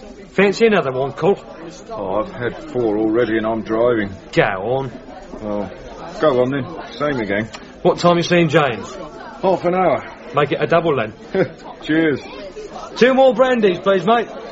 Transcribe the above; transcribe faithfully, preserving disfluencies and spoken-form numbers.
Fancy another one, Colt? Oh, I've had four already and I'm driving. Go on. Well, go on then. Same again. What time you seeing James? Half an hour. Make it a double then. Cheers. Two more brandies, please, mate.